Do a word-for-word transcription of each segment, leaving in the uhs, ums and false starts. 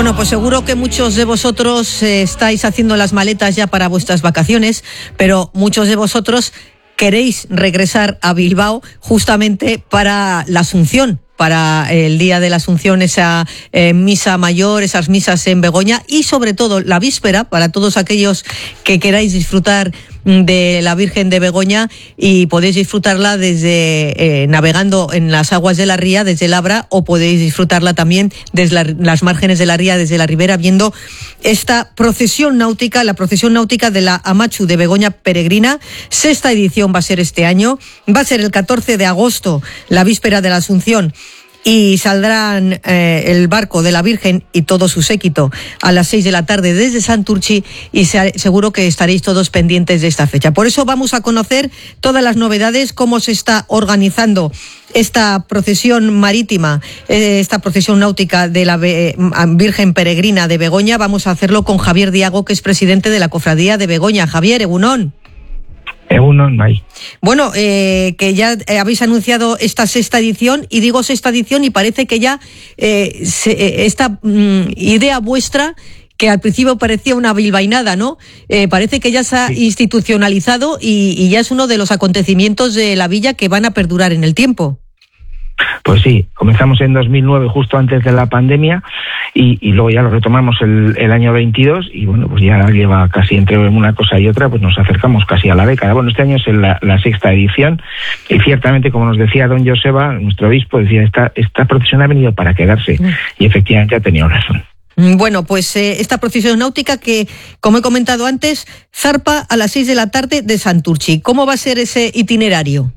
Bueno, pues seguro que muchos de vosotros eh, estáis haciendo las maletas ya para vuestras vacaciones, pero muchos de vosotros queréis regresar a Bilbao justamente para la Asunción, para el día de la Asunción, esa eh, misa mayor, esas misas en Begoña y sobre todo la víspera, para todos aquellos que queráis disfrutar de la Virgen de Begoña, y podéis disfrutarla desde eh, navegando en las aguas de la ría desde Labra, o podéis disfrutarla también desde la, las márgenes de la ría, desde la ribera, viendo esta procesión náutica, la procesión náutica de la Amatxu de Begoña Peregrina. Sexta edición va a ser este año, va a ser el catorce de agosto, la víspera de la Asunción, y saldrán eh, el barco de la Virgen y todo su séquito a las seis de la tarde desde Santurtzi, y se, seguro que estaréis todos pendientes de esta fecha. Por eso vamos a conocer todas las novedades, cómo se está organizando esta procesión marítima, eh, esta procesión náutica de la Be- Virgen Peregrina de Begoña. Vamos a hacerlo con Javier Diago, que es presidente de la Cofradía de Begoña. Javier, egunon. Uno no hay. Bueno, eh, que ya eh, habéis anunciado esta sexta edición, y digo sexta edición y parece que ya eh, se, eh, esta mm, idea vuestra, que al principio parecía una bilbainada, ¿no? Eh, parece que ya se ha sí. institucionalizado y, y ya es uno de los acontecimientos de la villa que van a perdurar en el tiempo. Pues sí, comenzamos en dos mil nueve, justo antes de la pandemia, y, y luego ya lo retomamos el, el año veintidós, y bueno, pues ya lleva casi entre una cosa y otra, pues nos acercamos casi a la década. Bueno, este año es la, la sexta edición, y ciertamente, como nos decía don Joseba, nuestro obispo, decía, esta, esta procesión ha venido para quedarse, y efectivamente ha tenido razón. Bueno, pues eh, esta procesión náutica que, como he comentado antes, zarpa a las seis de la tarde de Santurtzi. ¿Cómo va a ser ese itinerario?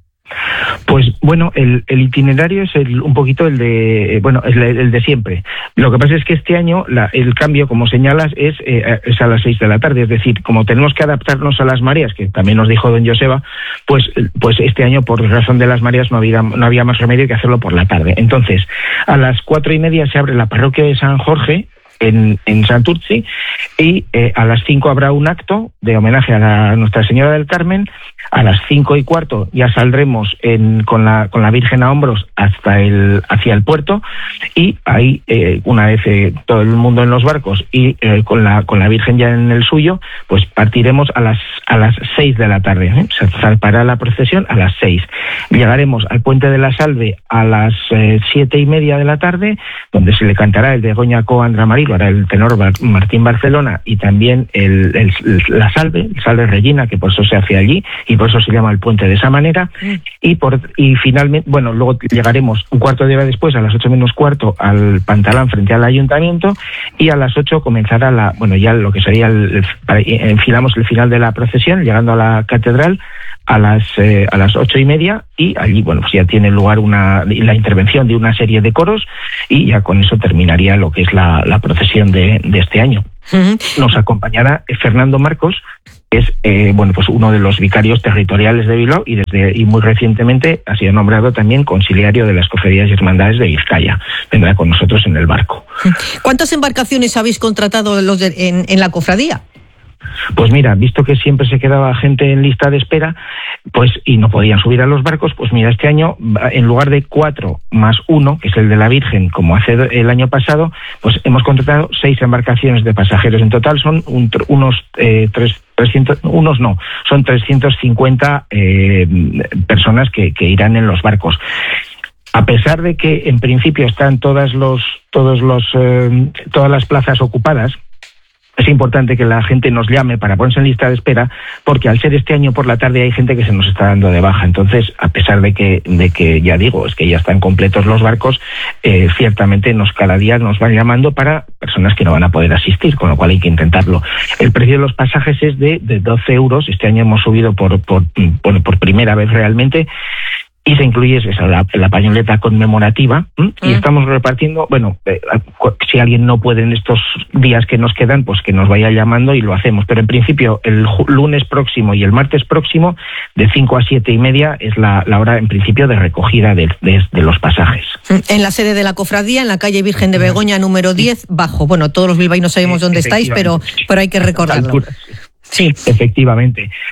Pues bueno, el, el itinerario es el, un poquito el de, bueno, es el, el de siempre. Lo que pasa es que este año la, el cambio, como señalas, es, eh, es a las seis de la tarde. Es decir, como tenemos que adaptarnos a las mareas, que también nos dijo don Joseba, pues, pues este año, por razón de las mareas, no había, no había más remedio que hacerlo por la tarde. Entonces, a las cuatro y media se abre la parroquia de San Jorge, en, en Santurtzi, y eh, a las cinco habrá un acto de homenaje a, la, a Nuestra Señora del Carmen. A las cinco y cuarto ya saldremos en, con la con la Virgen a hombros hasta el hacia el puerto, y ahí eh, una vez eh, todo el mundo en los barcos y eh, con la con la Virgen ya en el suyo, pues partiremos a las a las seis de la tarde. ¿eh? Se zarpará la procesión a las seis. Llegaremos al Puente de la Salve a las eh, siete y media de la tarde, donde se le cantará el Begoña Co Andra Marilo, ahora el tenor Martín Barcelona, y también el, el, la Salve, el Salve Regina, que por eso se hace allí, y por eso se llama el puente de esa manera. Y por y finalmente, bueno, luego llegaremos un cuarto de hora después, a las ocho menos cuarto, al Pantalán frente al ayuntamiento, y a las ocho comenzará la, bueno, ya lo que sería el, el, enfilamos el final de la procesión, llegando a la catedral a las eh, a las ocho y media, y allí, bueno, pues ya tiene lugar una la intervención de una serie de coros, y ya con eso terminaría lo que es la, la procesión de, de este año. Uh-huh. Nos acompañará Fernando Marcos, que es eh, bueno, pues uno de los vicarios territoriales de Bilbao, y desde y muy recientemente ha sido nombrado también conciliario de las cofradías y hermandades de Vizcaya. Vendrá con nosotros en el barco. ¿Cuántas embarcaciones habéis contratado los de, en, en la cofradía? Pues mira, visto que siempre se quedaba gente en lista de espera, pues y no podían subir a los barcos, pues mira, este año, en lugar de cuatro más uno, que es el de la Virgen, como hace el año pasado, pues hemos contratado seis embarcaciones de pasajeros. En total son un, unos eh, tres, trescientos, unos no, son trescientas cincuenta eh, personas que, que irán en los barcos. A pesar de que en principio están todas los, todos los, eh, todas las plazas ocupadas, es importante que la gente nos llame para ponerse en lista de espera, porque al ser este año por la tarde hay gente que se nos está dando de baja. Entonces, a pesar de que, de que ya digo, es que ya están completos los barcos, eh, ciertamente nos cada día nos van llamando para personas que no van a poder asistir, con lo cual hay que intentarlo. El precio de los pasajes es de, de doce euros. Este año hemos subido por, por, por, por primera vez realmente. Y se incluye esa, la, la pañoleta conmemorativa, ¿m? y mm. estamos repartiendo, bueno, eh, si alguien no puede en estos días que nos quedan, pues que nos vaya llamando y lo hacemos. Pero en principio el lunes próximo y el martes próximo, de cinco a siete y media, es la, la hora en principio de recogida de, de, de los pasajes. En la sede de la cofradía, en la calle Virgen de Begoña número diez, bajo. Bueno, todos los bilbaínos sabemos dónde estáis, pero, pero hay que recordarlo. Sí, efectivamente.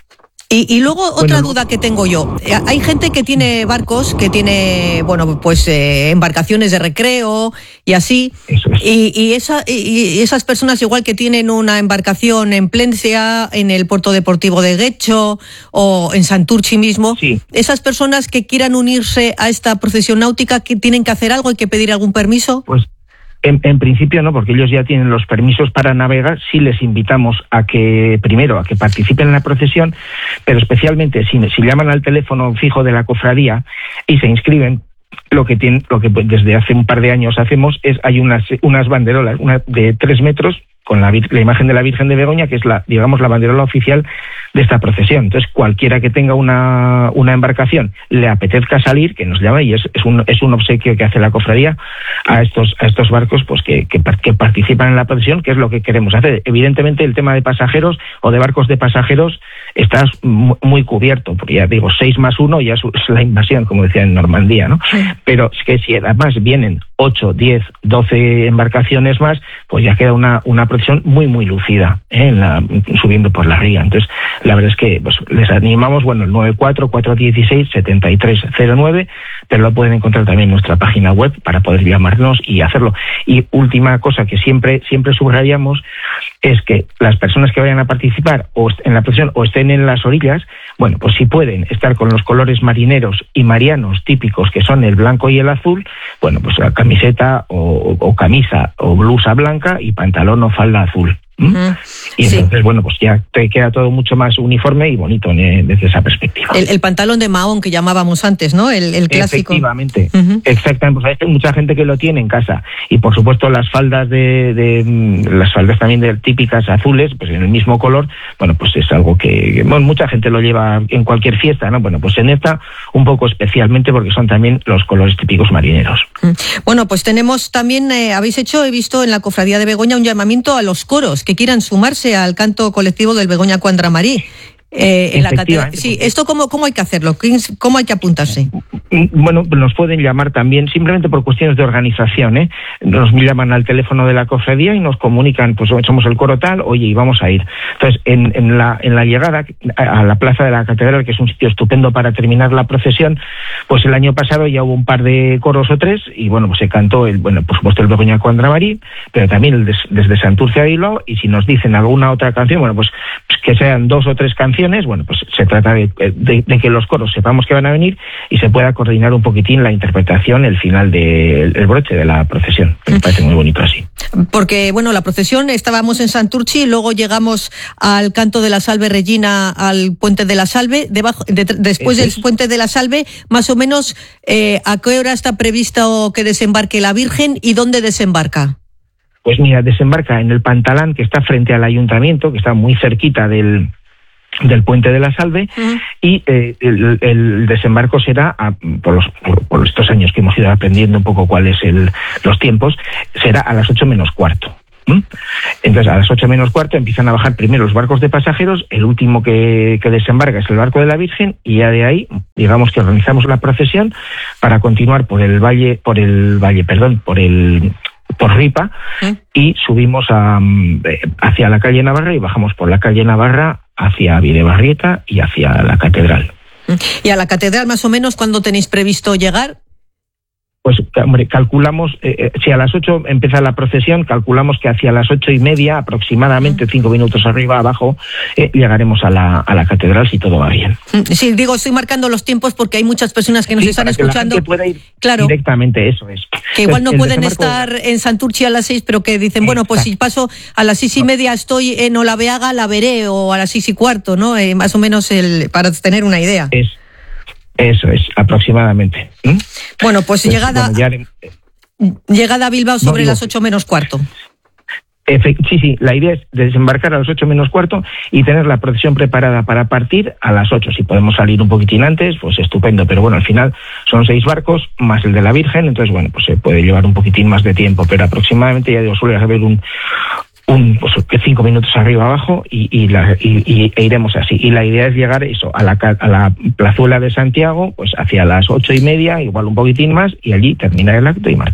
Y, y luego otra bueno, duda que tengo yo. Hay gente que tiene barcos, que tiene, bueno, pues eh, embarcaciones de recreo y así. Eso es. Y, y, esa, y esas personas igual que tienen una embarcación en Plencia, en el puerto deportivo de Guecho o en Santurchi mismo, sí. Esas personas que quieran unirse a esta procesión náutica, ¿que tienen que hacer algo? ¿Hay que pedir algún permiso? Pues En, en principio no, porque ellos ya tienen los permisos para navegar. Sí les invitamos a que, primero, a que participen en la procesión, pero especialmente si, si llaman al teléfono fijo de la cofradía y se inscriben, lo que tienen, lo que desde hace un par de años hacemos es, hay unas, unas banderolas, una de tres metros, con la, la imagen de la Virgen de Begoña, que es la, digamos, la banderola oficial de esta procesión. Entonces, cualquiera que tenga una, una embarcación, le apetezca salir, que nos llama, y es, es un, es un obsequio que hace la cofradía a estos, a estos barcos, pues que, que, que participan en la procesión, que es lo que queremos hacer. Evidentemente, el tema de pasajeros o de barcos de pasajeros está muy cubierto, porque ya digo, seis más uno ya es la invasión, como decía en Normandía, ¿no? Sí. Pero es que si además vienen ocho, diez, doce embarcaciones más, pues ya queda una, una procesión muy, muy lucida, ¿eh? en la, subiendo por la ría. Entonces, la verdad es que pues, les animamos, bueno, el nueve cuatro, cuatro uno seis, siete tres cero nueve, pero lo pueden encontrar también en nuestra página web para poder llamarnos y hacerlo. Y última cosa que siempre, siempre subrayamos es que las personas que vayan a participar o en la procesión o estén en las orillas, bueno, pues si pueden estar con los colores marineros y marianos típicos, que son el blanco y el azul, bueno, pues la camiseta o, o camisa o blusa blanca y pantalón o falda azul. ¿Mm? Uh-huh. Y entonces, sí. bueno, pues ya te queda todo mucho más uniforme y bonito eh, desde esa perspectiva. El, el pantalón de mahón que llamábamos antes, ¿no? El, el clásico. Efectivamente, uh-huh. exactamente. Pues hay mucha gente que lo tiene en casa. Y por supuesto las faldas de, de las faldas también de típicas azules, pues en el mismo color, bueno, pues es algo que, bueno, mucha gente lo lleva en cualquier fiesta, ¿no? Bueno, pues en esta un poco especialmente porque son también los colores típicos marineros. Uh-huh. Bueno, pues tenemos también, eh, habéis hecho, he visto en la Cofradía de Begoña un llamamiento a los coros que quieran sumarse al canto colectivo del Begoña Cuandramarí. Eh, en la catedral. Sí, ¿esto cómo, cómo hay que hacerlo? ¿Cómo hay que apuntarse? Bueno, nos pueden llamar también, simplemente por cuestiones de organización, ¿eh? Nos llaman al teléfono de la cofradía y nos comunican, pues somos el coro tal, oye, y vamos a ir. Entonces, en, en, la, en la llegada a la plaza de la catedral, que es un sitio estupendo para terminar la procesión, pues el año pasado ya hubo un par de coros o tres, y bueno, pues se cantó, el, bueno, por supuesto el Begoña Cuandramarí, pero también el des, desde Santurce a Bilbao, y si nos dicen alguna otra canción, bueno, pues, pues que sean dos o tres canciones, bueno, pues se trata de, de, de que los coros sepamos que van a venir y se pueda coordinar un poquitín la interpretación, el final del de, broche de la procesión. Me parece muy bonito así. Porque, bueno, la procesión, estábamos en Santurchi, luego llegamos al canto de la Salve Regina, al Puente de la Salve, debajo, de, después del Puente de la Salve, más o menos, eh, ¿a qué hora está previsto que desembarque la Virgen y dónde desembarca? Pues mira, desembarca en el Pantalán, que está frente al ayuntamiento, que está muy cerquita del del Puente de la Salve, uh-huh. y eh, el, el desembarco será, a, por, los, por, por estos años que hemos ido aprendiendo un poco cuáles el, los tiempos, será a las ocho menos cuarto. ¿Mm? Entonces, a las ocho menos cuarto empiezan a bajar primero los barcos de pasajeros, el último que, que desembarca es el barco de la Virgen, y ya de ahí, digamos que organizamos la procesión para continuar por el valle, por el valle, perdón, por el por Ripa, ¿Eh? y subimos a, hacia la calle Navarra y bajamos por la calle Navarra hacia Videbarrieta y hacia la catedral. ¿Y a la catedral más o menos cuándo tenéis previsto llegar? Pues, hombre, calculamos, eh, si a las ocho empieza la procesión, calculamos que hacia las ocho y media, aproximadamente uh-huh. cinco minutos arriba, abajo, eh, llegaremos a la, a la catedral si todo va bien. Sí, digo, estoy marcando los tiempos porque hay muchas personas que nos sí, están para que escuchando. La gente pueda ir claro, directamente, eso es. Que igual no pueden estar en Santurchi a las seis, pero que dicen, bueno, pues si paso a las seis y media estoy en Olaveaga, la veré, o a las seis y cuarto, ¿no? Eh, más o menos el, para tener una idea. Es. Eso es, aproximadamente. ¿Mm? Bueno, pues, pues llegada, bueno, ya... llegada a Bilbao sobre no, digo, las ocho menos cuarto. Sí, sí, la idea es desembarcar a las ocho menos cuarto y tener la procesión preparada para partir a las ocho. Si podemos salir un poquitín antes, pues estupendo. Pero bueno, al final son seis barcos más el de la Virgen, entonces bueno, pues se puede llevar un poquitín más de tiempo. Pero aproximadamente, ya digo, suele haber un... un pues cinco minutos arriba abajo y, y, la, y, y e iremos así. Y la idea es llegar eso a la, a la plazuela de Santiago, pues hacia las ocho y media, igual un poquitín más, y allí terminar el acto y marcharnos.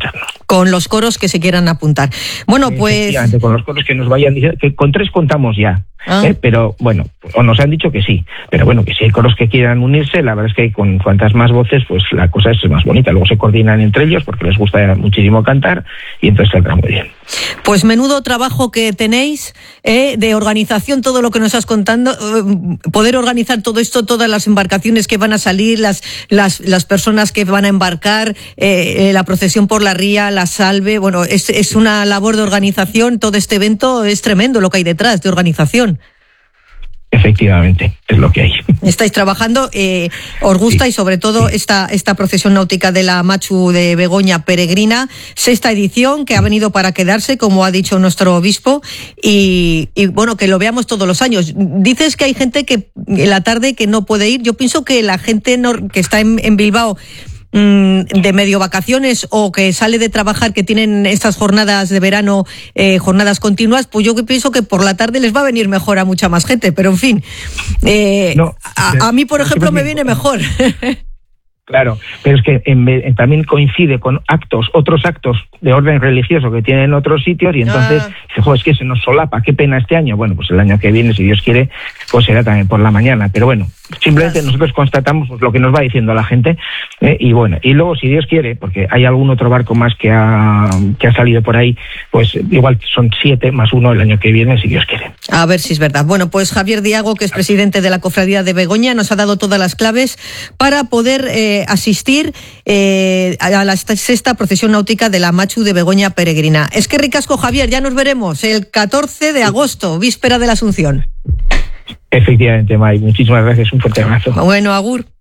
con los coros que se quieran apuntar. Bueno, pues... Con los coros que nos vayan diciendo, que con tres contamos ya. Ah. ¿eh? Pero bueno, o nos han dicho que sí, pero bueno, que si hay coros que quieran unirse, la verdad es que con cuantas más voces, pues la cosa es más bonita. Luego se coordinan entre ellos porque les gusta muchísimo cantar y entonces saldrá muy bien. Pues menudo trabajo que tenéis eh, de organización, todo lo que nos has contando, eh, poder organizar todo esto, todas las embarcaciones que van a salir, las las, las personas que van a embarcar, eh, eh, la procesión por la ría, la salve, bueno, es, es una labor de organización, todo este evento es tremendo lo que hay detrás de organización. Efectivamente, es lo que hay. Estáis trabajando, eh, os gusta sí, y sobre todo sí. esta esta procesión náutica de la Machu de Begoña Peregrina, sexta edición que ha venido para quedarse, como ha dicho nuestro obispo, y, y bueno, que lo veamos todos los años. Dices que hay gente que en la tarde que no puede ir. Yo pienso que la gente no, que está en, en Bilbao de medio vacaciones o que sale de trabajar, que tienen estas jornadas de verano, eh, jornadas continuas, pues yo pienso que por la tarde les va a venir mejor a mucha más gente, pero en fin, eh, no, a, a mí por ejemplo me viene mejor. Claro, pero es que en, en, también coincide con actos, otros actos de orden religioso que tienen otros sitios y entonces, ah. jo, es que se nos solapa, qué pena este año. Bueno, pues el año que viene, si Dios quiere, pues será también por la mañana. Pero bueno, simplemente Gracias. nosotros constatamos pues, lo que nos va diciendo la gente eh, y bueno, y luego si Dios quiere, porque hay algún otro barco más que ha, que ha salido por ahí, pues igual son siete más uno el año que viene, si Dios quiere. A ver si es verdad. Bueno, pues Javier Diago, que es presidente de la Cofradía de Begoña, nos ha dado todas las claves para poder eh, asistir eh, a la sexta procesión náutica de la Machu de Begoña Peregrina. Es que ricasco, Javier, ya nos veremos el catorce de agosto, víspera de la Asunción. Efectivamente, May, muchísimas gracias, un fuerte abrazo. Bueno, agur.